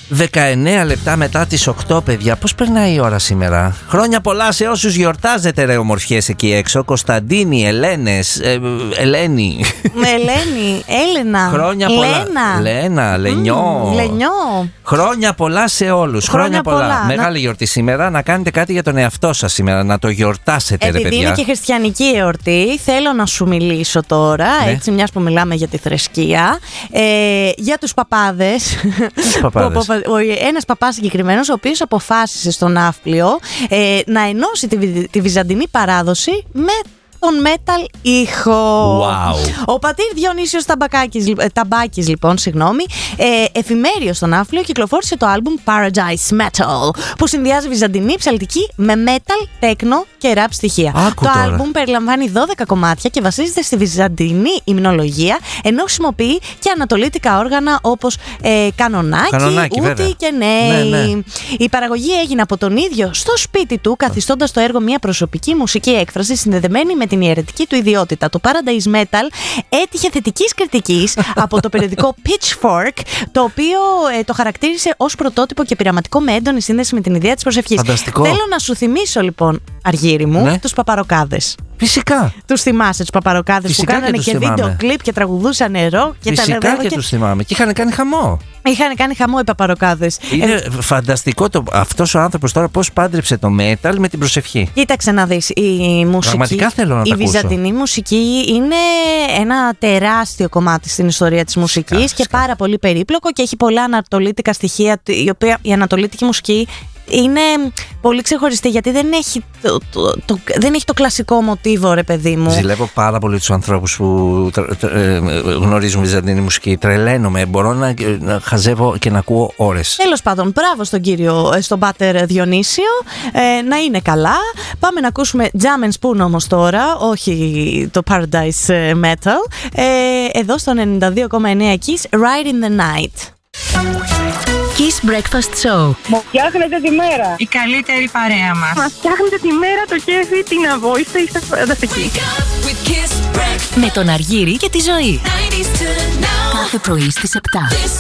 19 λεπτά μετά τις 8, παιδιά. Πώς περνάει η ώρα σήμερα? Χρόνια πολλά σε όσους γιορτάζετε, ρε ομορφιές εκεί έξω. Κωνσταντίνη, Ελένες, Ελένη. Ελένη, Έλενα. Χρόνια πολλά. Λένα, Λενιό. Χρόνια πολλά σε όλους. Χρόνια πολλά. Μεγάλη γιορτή σήμερα. Να κάνετε κάτι για τον εαυτό σας σήμερα. Να το γιορτάσετε, ρε παιδιά. Επειδή είναι και χριστιανική εορτή, θέλω να σου μιλήσω τώρα, έτσι, μιας που μιλάμε για τη θρησκεία, για τους παπάδες. Ένας παπάς συγκεκριμένος, ο οποίος αποφάσισε στο Ναύπλιο να ενώσει τη βυζαντινή παράδοση με τον metal ήχο. Wow. Ο πατήρ Διονύσιος Ταμπάκης, λοιπόν, εφημέριος στον Ναύπλιο, κυκλοφόρησε το άλμπουμ Paradise Metal, που συνδυάζει βυζαντινή ψαλτική με metal, τέκνο και rap στοιχεία. Το άλμπουμ περιλαμβάνει 12 κομμάτια και βασίζεται στη βυζαντινή υμνολογία, ενώ χρησιμοποιεί και ανατολίτικα όργανα όπως κανονάκι, ούτι και νέοι. Ναι. Η παραγωγή έγινε από τον ίδιο στο σπίτι του, καθιστώντας το έργο μια προσωπική μουσική έκφραση συνδεδεμένη με την ιερετική του ιδιότητα. Το Paradise Metal έτυχε θετικής κριτικής από το περιοδικό Pitchfork, το οποίο το χαρακτήρισε ως πρωτότυπο και πειραματικό με έντονη σύνδεση με την ιδέα της προσευχής. Φανταστικό. Θέλω να σου θυμίσω, λοιπόν, Αργύρι μου, τους παπαροκάδες. Φυσικά. Τους θυμάσαι τους παπαροκάδες που κάνανε και βίντεο κλιπ και τραγουδούσαν νερό και φυσικά τα και τους θυμάμαι. Και είχαν κάνει χαμό. Είχαν κάνει χαμό οι παπαροκάδες. Είναι φανταστικό αυτός ο άνθρωπος τώρα πώς πάντρεψε το metal με την προσευχή. Κοίταξε να δεις, η μουσική, πραγματικά θέλω να η βυζαντινή μουσική είναι ένα τεράστιο κομμάτι στην ιστορία της μουσικής και πάρα πολύ περίπλοκο και έχει πολλά ανατολίτικα στοιχεία, η ανατολίτικη μουσική είναι πολύ ξεχωριστή, γιατί δεν έχει το κλασικό μοτίβο, ρε παιδί μου. Ζηλεύω πάρα πολύ τους ανθρώπους που γνωρίζουν βυζαντινή μουσική. Τρελαίνομαι, μπορώ να χαζεύω και να ακούω ώρες. Τέλος πάντων, μπράβο στον πάτερ Διονύσιο, να είναι καλά. Πάμε να ακούσουμε Jam and Spoon όμως τώρα, όχι το Paradise Metal, εδώ στο 92,9 Kiss, Ride in the Night. Kiss Breakfast Show. Μου φτιάχνετε τη μέρα. Η καλύτερη παρέα μας. Μας φτιάχνετε τη μέρα, το κέφι, την αβόηστα, είστε φανταστικοί. Με τον Αργύρι και τη Ζωή. Κάθε πρωί στις 7.